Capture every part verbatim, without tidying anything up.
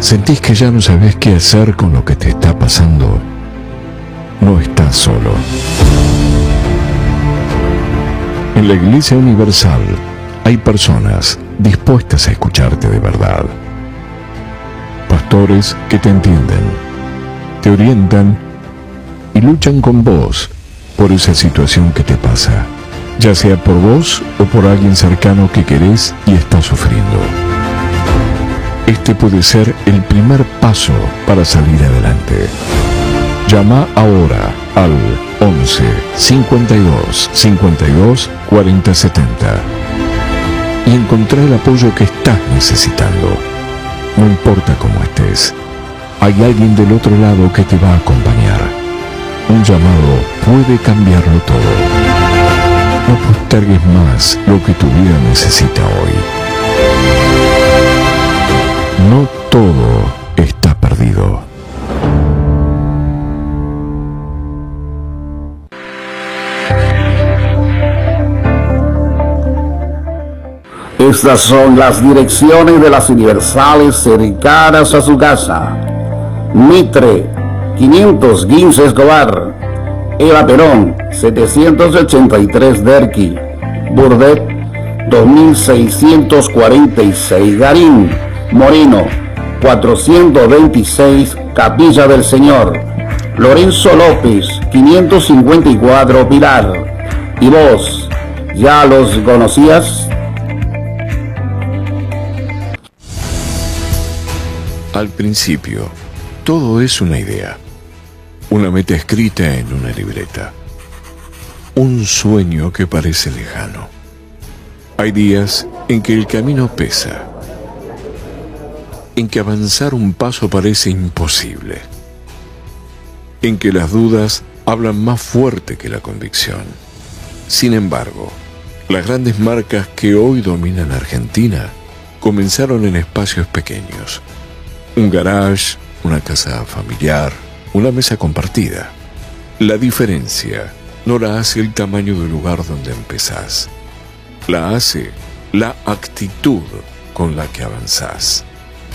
¿Sentís que ya no sabés qué hacer con lo que te está pasando? No estás solo. En la Iglesia Universal hay personas dispuestas a escucharte de verdad. Pastores que te entienden, te orientan y luchan con vos por esa situación que te pasa, ya sea por vos o por alguien cercano que querés y está sufriendo. Este puede ser el primer paso para salir adelante. Llama ahora al once, cincuenta y dos, cincuenta y dos, cuarenta, setenta y encontrá el apoyo que estás necesitando. No importa cómo estés, hay alguien del otro lado que te va a acompañar. Un llamado puede cambiarlo todo. No postergues más lo que tu vida necesita hoy. No todo está perdido. Estas son las direcciones de las Universales cercanas a su casa. Mitre, quinientos quince Escobar. Eva Perón, setecientos ochenta y tres Derqui. Burdet, dos mil seiscientos cuarenta y seis Garín. Moreno, cuatrocientos veintiséis Capilla del Señor. Lorenzo López, quinientos cincuenta y cuatro Pilar. ¿Y vos, ya los conocías? Al principio, todo es una idea, una meta escrita en una libreta, un sueño que parece lejano. Hay días en que el camino pesa, en que avanzar un paso parece imposible, en que las dudas hablan más fuerte que la convicción. Sin embargo, las grandes marcas que hoy dominan Argentina comenzaron en espacios pequeños. Un garage, una casa familiar, una mesa compartida. La diferencia no la hace el tamaño del lugar donde empezás. La hace la actitud con la que avanzás.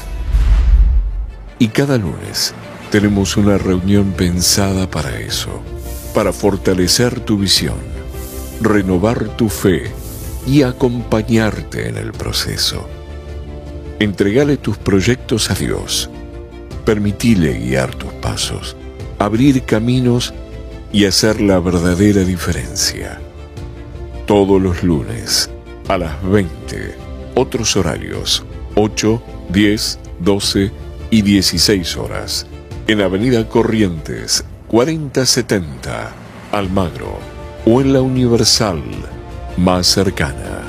Y cada lunes tenemos una reunión pensada para eso, para fortalecer tu visión, renovar tu fe y acompañarte en el proceso. Entregale tus proyectos a Dios, permitile guiar tus pasos, abrir caminos y hacer la verdadera diferencia. Todos los lunes a las veinte, otros horarios, ocho, diez, doce y dieciséis horas, en Avenida Corrientes, cuarenta setenta, Almagro, o en la Universal más cercana.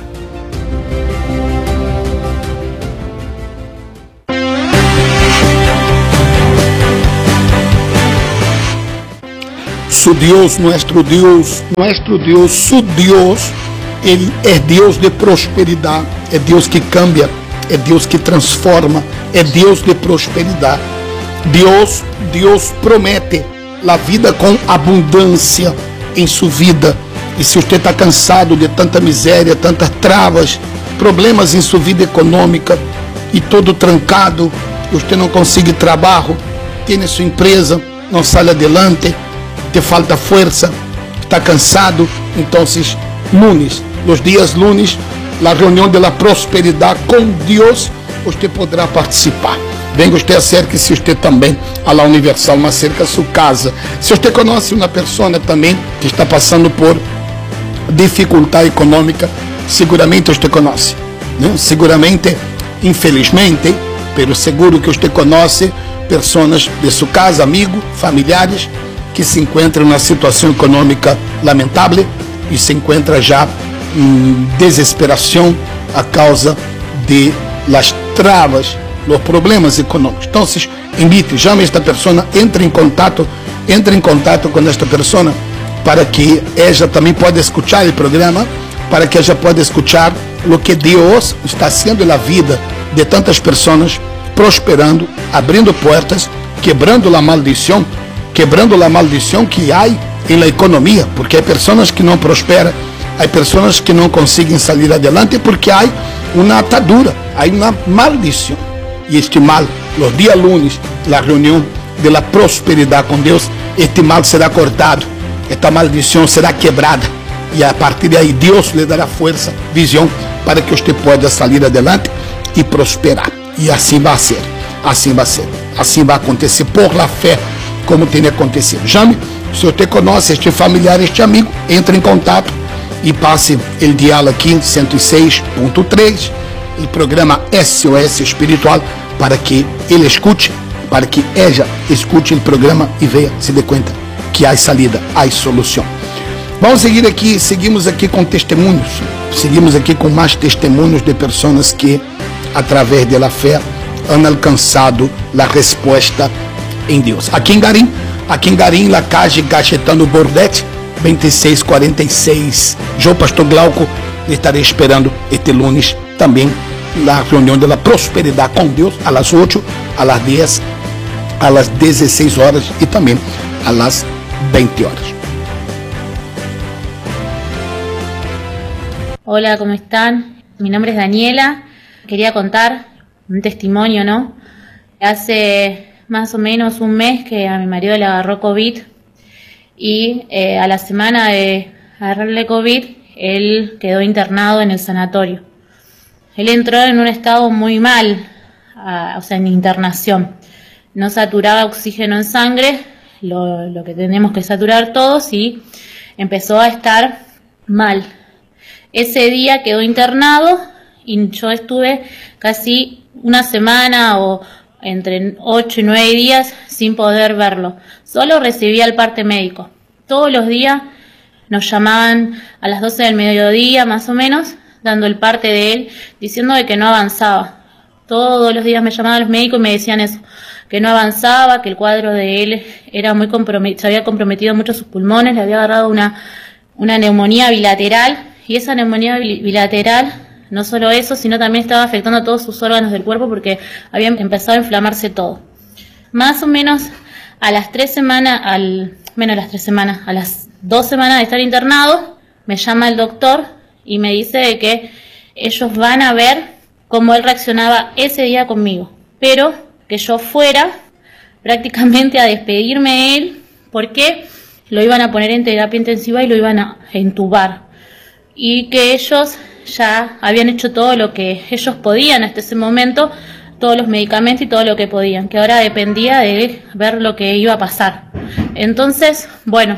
Su Dios, nuestro Dios, nuestro Dios, su Dios, Ele é Deus de prosperidade, é Deus que cambia, é Deus que transforma, é Deus de prosperidade. Deus, Deus promete a vida com abundância em sua vida. E se você está cansado de tanta miséria, tantas travas, problemas em sua vida econômica e todo trancado, você não consegue trabalho, tem sua empresa, não sai adelante, te falta força, está cansado, então, lunes, los dias lunes, a reunião da prosperidade com Deus, você poderá participar. Venga você, acerque-se você também à la Universal, mais cerca da sua casa. Se você conhece uma pessoa também que está passando por dificuldade econômica, seguramente você conhece, né? Seguramente, infelizmente, pero seguro que você conhece pessoas de sua casa, amigos, familiares, que se encontram na situação econômica lamentável e se encontra já em desesperação a causa de las travas, los problemas econômicos. Então, invite, chame esta pessoa, entre em contato, entre em contato com esta pessoa para que ela também possa escutar o programa, para que ela possa escutar o que Deus está fazendo na vida de tantas pessoas, prosperando, abrindo portas, quebrando a maldição, quebrando a maldição que há na economia, porque há pessoas que não prosperam, há pessoas que não conseguem sair adelante porque há uma atadura, há uma maldição. E este mal los días lunes, la reunión de la prosperidad con Dios, este mal será cortado, esta maldición será quebrada y a partir de ahí Dios le dará fuerza, visión para que usted pueda salir adelante y prosperar. Y así va a ser, así va a ser, así va a acontecer por la fe, como tiene acontecido. Llame, si usted conoce este familiar, este amigo, entre en contato e passe o dial aqui em cento e seis ponto três, o programa S O S Espiritual, para que ele escute, para que ella escute o programa e veja, se dê conta que há salida, há solução. Vamos seguir aqui, seguimos aqui com testemunhos, seguimos aqui com mais testemunhos de pessoas que, através da fé, han alcançado a resposta em Deus. Aqui em Garim, aqui em Garim, La Calle Cachetano Bordet, veintiséis cuarenta y seis. Yo, Pastor Glauco, estaré esperando este lunes también la reunión de la prosperidad con Dios a las ocho, a las diez, a las dieciséis horas y también a las veinte horas. Hola, ¿cómo están? Mi nombre es Daniela. Quería contar un testimonio, ¿no? Hace más o menos un mes que a mi marido le agarró COVID. Y eh, a la semana de agarrarle COVID, él quedó internado en el sanatorio. Él entró en un estado muy mal, a, o sea, en internación. No saturaba oxígeno en sangre, lo, lo que tenemos que saturar todos, y empezó a estar mal. Ese día quedó internado y yo estuve casi una semana o entre ocho y nueve días sin poder verlo. Solo recibía el parte médico. Todos los días nos llamaban a las doce del mediodía más o menos, dando el parte de él, diciendo de que no avanzaba. Todos los días me llamaban los médicos y me decían eso, que no avanzaba, que el cuadro de él era muy comprometido, se había comprometido mucho sus pulmones, le había agarrado una, una neumonía bilateral, y esa neumonía bilateral, no solo eso, sino también estaba afectando a todos sus órganos del cuerpo porque había empezado a inflamarse todo. Más o menos a las tres semanas, al menos a las tres semanas, a las dos semanas de estar internado, me llama el doctor y me dice de que ellos van a ver cómo él reaccionaba ese día conmigo, pero que yo fuera prácticamente a despedirme de él porque lo iban a poner en terapia intensiva y lo iban a entubar, y que ellos ya habían hecho todo lo que ellos podían hasta ese momento, todos los medicamentos y todo lo que podían, que ahora dependía de ver lo que iba a pasar. Entonces, bueno,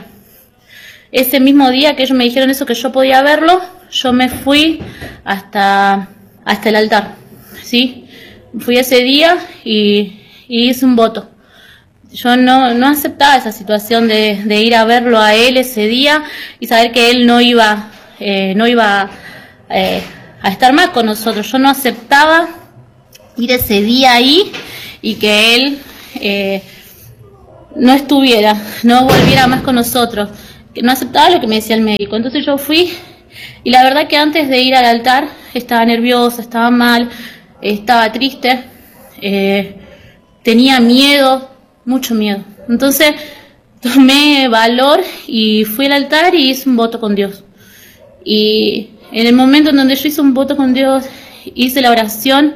ese mismo día que ellos me dijeron eso, que yo podía verlo, yo me fui hasta, hasta el altar, ¿sí? Fui ese día y, y hice un voto. Yo no, no aceptaba esa situación de, de ir a verlo a él ese día y saber que él no iba, eh, no iba eh, a estar más con nosotros. Yo no aceptaba ir ese día ahí y que él eh, no estuviera, no volviera más con nosotros, que no aceptaba lo que me decía el médico. Entonces yo fui y la verdad que antes de ir al altar estaba nerviosa, estaba mal, estaba triste, eh, tenía miedo, mucho miedo. Entonces tomé valor y fui al altar y hice un voto con Dios. Y en el momento en donde yo hice un voto con Dios, hice la oración,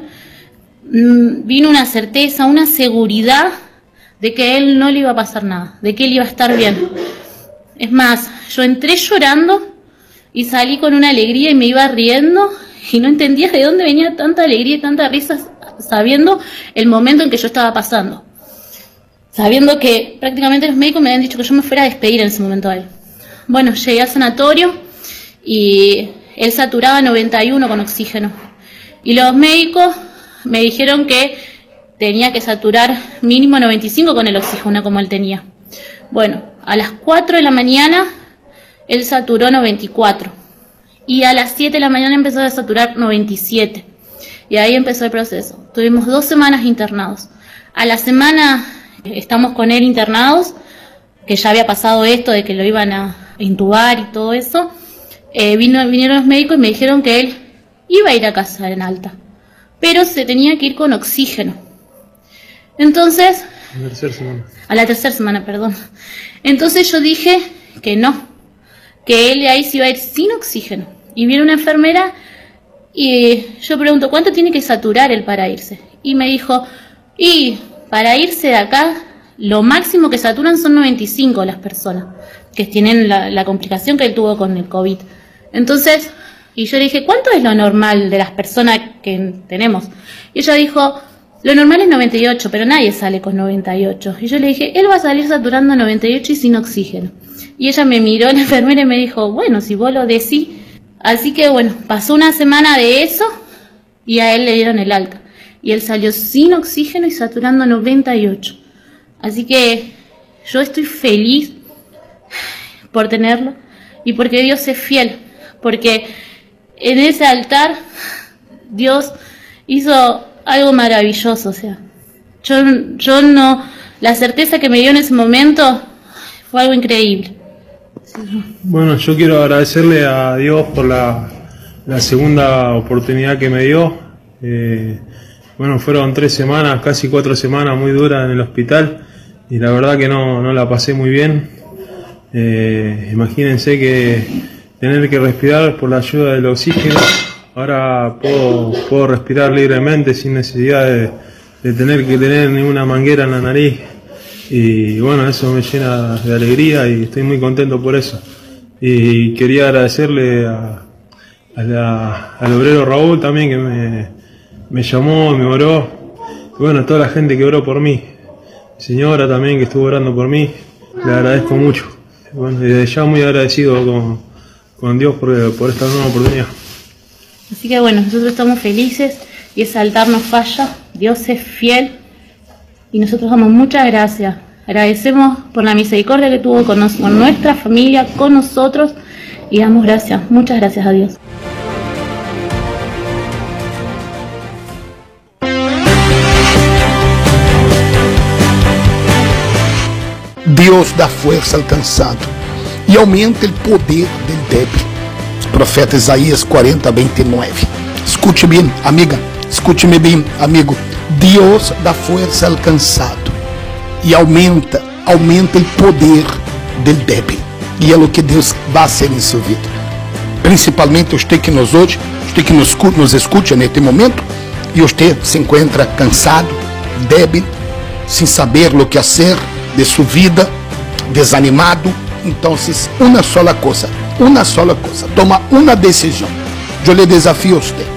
vino una certeza, una seguridad de que a él no le iba a pasar nada, de que él iba a estar bien. Es más, yo entré llorando y salí con una alegría y me iba riendo y no entendía de dónde venía tanta alegría y tanta risa, sabiendo el momento en que yo estaba pasando, sabiendo que prácticamente los médicos me habían dicho que yo me fuera a despedir en ese momento a él. Bueno, llegué al sanatorio y él saturaba noventa y uno con oxígeno y los médicos me dijeron que tenía que saturar mínimo noventa y cinco con el oxígeno como él tenía. Bueno, a las cuatro de la mañana él saturó noventa y cuatro y a las siete de la mañana empezó a saturar noventa y siete y ahí empezó el proceso. Tuvimos dos semanas internados. A la semana estamos con él internados, que ya había pasado esto de que lo iban a intubar y todo eso. Eh, vino, vinieron los médicos y me dijeron que él iba a ir a casa en alta, pero se tenía que ir con oxígeno. Entonces, a la tercera semana. A la tercera semana, perdón. Entonces yo dije que no, que él de ahí se iba a ir sin oxígeno. Y viene una enfermera y yo pregunto, ¿cuánto tiene que saturar él para irse? Y me dijo, Y para irse de acá, lo máximo que saturan son noventa y cinco las personas que tienen la, la complicación que él tuvo con el COVID. Entonces, y yo le dije, ¿cuánto es lo normal de las personas que tenemos? Y ella dijo, lo normal es noventa y ocho, pero nadie sale con noventa y ocho. Y yo le dije, él va a salir saturando noventa y ocho y sin oxígeno. Y ella me miró, la enfermera, y me dijo, bueno, si vos lo decís. Así que bueno, pasó una semana de eso y a él le dieron el alta. Y él salió sin oxígeno y saturando noventa y ocho. Así que yo estoy feliz por tenerlo y porque Dios es fiel. Porque en ese altar Dios hizo algo maravilloso. O sea, yo, yo no, la certeza que me dio en ese momento fue algo increíble. Bueno, yo quiero agradecerle a Dios por la, la segunda oportunidad que me dio. Eh, bueno, fueron tres semanas, casi cuatro semanas muy duras en el hospital y la verdad que no, no la pasé muy bien. Eh, imagínense que tener que respirar por la ayuda del oxígeno, ahora puedo, puedo respirar libremente sin necesidad de, de tener que tener ninguna manguera en la nariz. Y bueno, eso me llena de alegría y estoy muy contento por eso. Y quería agradecerle a, a la, al obrero Raúl también, que me, me llamó, me oró. Y bueno, a toda la gente que oró por mí. Mi señora también que estuvo orando por mí, le agradezco mucho. Bueno, desde ya muy agradecido con, con Dios por, por esta nueva oportunidad. Así que bueno, nosotros estamos felices y ese altar no falla, Dios es fiel. Y nosotros damos muchas gracias. Agradecemos por la misericordia que tuvo con, nos, con nuestra familia, con nosotros. Y damos gracias, muchas gracias a Dios. Deus dá força ao cansado e aumenta o poder del débil. Profeta Isaías quarenta, vinte e nove. Escute bem, amiga. Escute-me bem, amigo. Deus dá força ao cansado e aumenta, aumenta o poder del débil. E é o que Deus vai fazer em sua vida. Principalmente você que nos hoje, você que nos, nos escuta neste momento, e você se encontra cansado, débil, sem saber o que fazer de sua vida, desanimado. Então, uma só coisa, uma só coisa, toma uma decisão. Eu lhe desafio a você.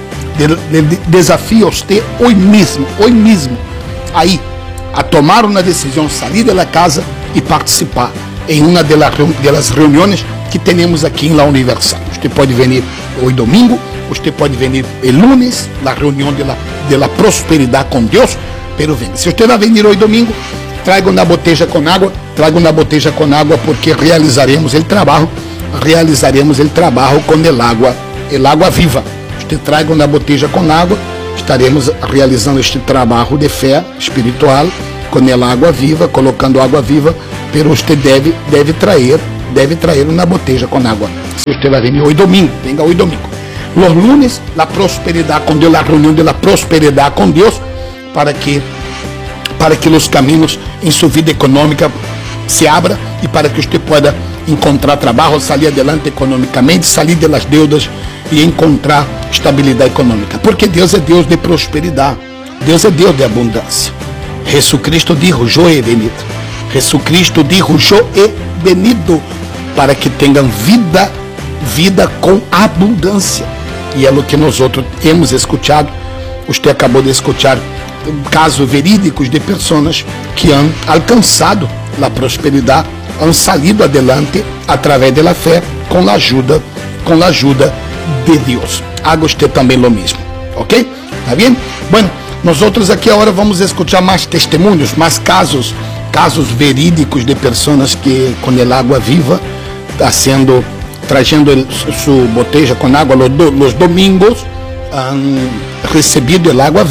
Desafio a você hoje mesmo, hoje mesmo, aí, a tomar uma decisão, sair da casa e participar em uma das reuniões que temos aqui na Universal. Você pode vir hoje domingo, você pode vir el lunes, na reunião de la, de la prosperidade com Deus, pero venha. Se você vai vir hoje domingo, traga uma botella com água, traga uma botella com água, porque realizaremos o trabalho, realizaremos o trabalho com el água, el água viva. Te traga uma botella com água, estaremos realizando este trabalho de fé espiritual com a água viva, colocando água viva, pero você deve, deve trazer, deve trazer uma botella com água. Se você vai vir hoje domingo, venga hoje domingo. Los lunes, la prosperidade com Deus, a reunião de la prosperidade com Deus, para que, para que os caminhos em sua vida econômica se abram e para que você possa encontrar trabalho, sair adelante economicamente, sair das deudas e encontrar estabilidade econômica, porque Deus é Deus de prosperidade, Deus é Deus de abundância. Jesucristo dijo, yo he venido. Jesucristo dijo, yo he venido para que tenham vida, vida com abundância. E é o que nós outros hemos escutado. Você acabou de escutar casos verídicos de pessoas que han alcançado a prosperidade, han salido adelante através da fé, com a ajuda, com a ajuda de Deus. Haga usted também lo mesmo, ok? Tá bem? Bueno, nós outros aqui agora vamos escutar mais testemunhos, mais casos, casos verídicos de pessoas que com el água viva está sendo, trazendo sua botella com água los, do, los domingos, han recebido el água